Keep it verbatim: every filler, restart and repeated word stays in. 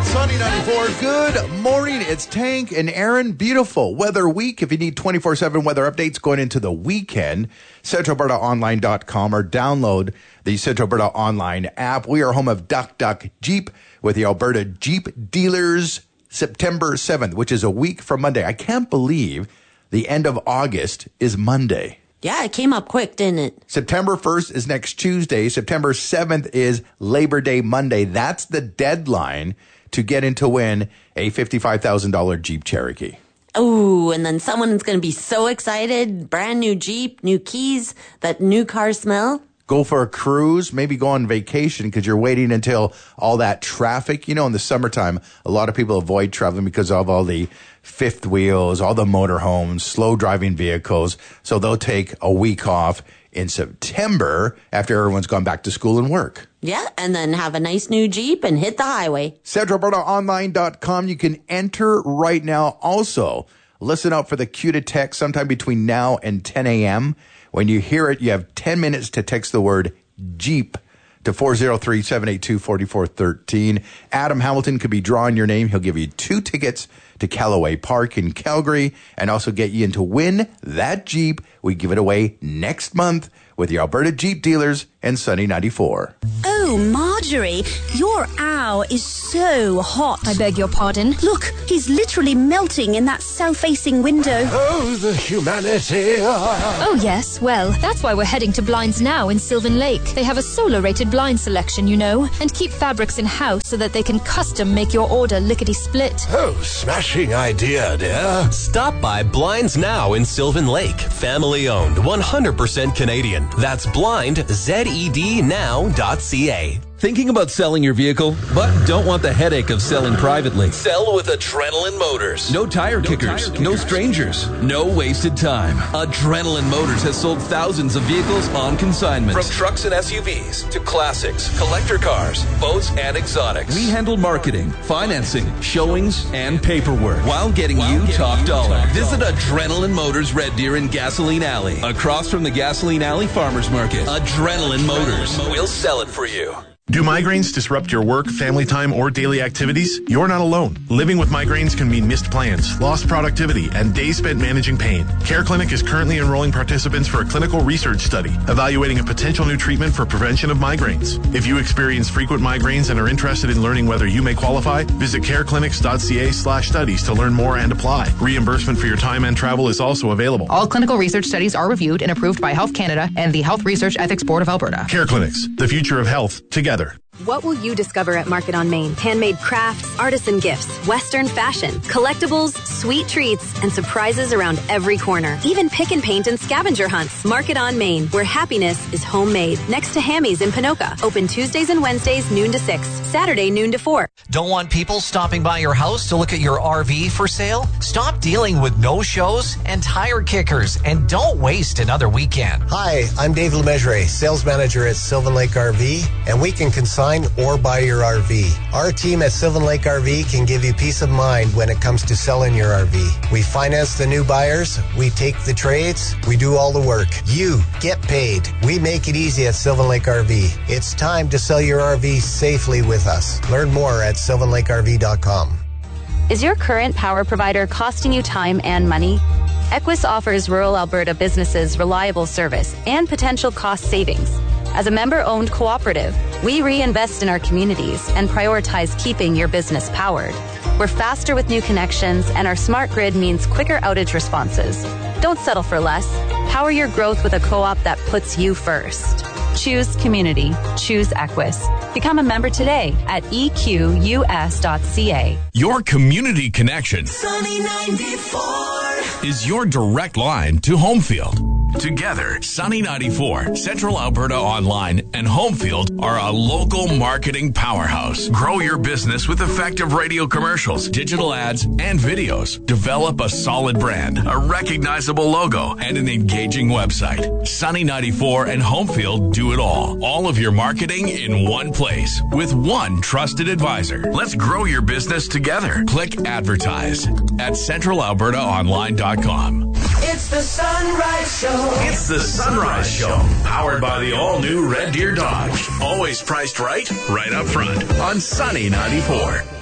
Sunny ninety-four. Good morning. It's Tank and Aaron. Beautiful weather week. If you need twenty-four seven weather updates going into the weekend, Central Alberta Online dot com or download the Central Alberta Online app. We are home of Duck Duck Jeep with the Alberta Jeep Dealers September seventh, which is a week from Monday. I can't believe the end of August is Monday. Yeah, it came up quick, didn't it? September first is next Tuesday. September seventh is Labor Day Monday. That's the deadline to get in to win a fifty-five thousand dollars Jeep Cherokee. Oh, and then someone's going to be so excited. Brand new Jeep, new keys, that new car smell. Go for a cruise, maybe go on vacation because you're waiting until all that traffic. You know, in the summertime, a lot of people avoid traveling because of all the fifth wheels, all the motorhomes, slow driving vehicles. So they'll take a week off in September after everyone's gone back to school and work. Yeah, and then have a nice new Jeep and hit the highway. Central Alberta Online dot com. You can enter right now. Also, listen out for the cue to text sometime between now and ten a.m. When you hear it, you have ten minutes to text the word Jeep to four oh three, seven eight two, four four one three. Adam Hamilton could be drawing your name. He'll give you two tickets to Callaway Park in Calgary and also get you in to win that Jeep. We give it away next month with the Alberta Jeep Dealers and Sunny ninety-four. Oh, Marjorie, your owl is so hot. I beg your pardon? Look, he's literally melting in that south-facing window. Oh, the humanity. Oh, yes. Well, that's why we're heading to Blinds Now in Sylvan Lake. They have a solar-rated blind selection, you know, and keep fabrics in-house so that they can custom make your order lickety-split. Oh, smashing idea, dear. Stop by Blinds Now in Sylvan Lake. Family-owned, one hundred percent Canadian. That's blind, Z E D now dot C A. Thinking about selling your vehicle, but don't want the headache of selling privately? Sell with Adrenaline Motors. No tire kickers, no strangers, no wasted time. Adrenaline Motors has sold thousands of vehicles on consignment. From trucks and S U Vs to classics, collector cars, boats, and exotics. We handle marketing, financing, showings, and paperwork while getting while you getting top you dollar. Top Visit dollar. Adrenaline Motors Red Deer in Gasoline Alley, across from the Gasoline Alley Farmers Market. Adrenaline Motors. We'll sell it for you. Do migraines disrupt your work, family time, or daily activities? You're not alone. Living with migraines can mean missed plans, lost productivity, and days spent managing pain. Care Clinic is currently enrolling participants for a clinical research study evaluating a potential new treatment for prevention of migraines. If you experience frequent migraines and are interested in learning whether you may qualify, visit careclinics.ca slash studies to learn more and apply. Reimbursement for your time and travel is also available. All clinical research studies are reviewed and approved by Health Canada and the Health Research Ethics Board of Alberta. Care Clinics, the future of health, together. What will you discover at Market on Main? Handmade crafts, artisan gifts, Western fashion, collectibles, sweet treats, and surprises around every corner. Even pick and paint and scavenger hunts. Market on Main, where happiness is homemade. Next to Hammy's in Pinoka. Open Tuesdays and Wednesdays, noon to six. Saturday, noon to four. Don't want people stopping by your house to look at your R V for sale? Stop dealing with no-shows and tire kickers, and don't waste another weekend. Hi, I'm Dave Lemessurier, sales manager at Sylvan Lake R V, and we can consign or buy your R V. Our team at Sylvan Lake R V can give you peace of mind when it comes to selling your R V. We finance the new buyers, we take the trades, we do all the work. You get paid. We make it easy at Sylvan Lake R V. It's time to sell your R V safely with us. Learn more at sylvan lake r v dot com. Is your current power provider costing you time and money? Equus offers rural Alberta businesses reliable service and potential cost savings. As a member-owned cooperative, we reinvest in our communities and prioritize keeping your business powered. We're faster with new connections, and our smart grid means quicker outage responses. Don't settle for less. Power your growth with a co-op that puts you first. Choose community. Choose Equus. Become a member today at e q u s dot c a. Your community connection Sunny ninety-four is your direct line to Homefield. Together, Sunny ninety-four, Central Alberta Online, and Homefield are a local marketing powerhouse. Grow your business with effective radio commercials, digital ads, and videos. Develop a solid brand, a recognizable logo, and an engaging website. Sunny ninety-four and Homefield do it all. All of your marketing in one place with one trusted advisor. Let's grow your business together. Click advertise at central alberta online dot com. It's the Sunrise Show. It's the Sunrise Show, powered by the all-new Red Deer Dodge. Always priced right, right up front on Sunny ninety-four.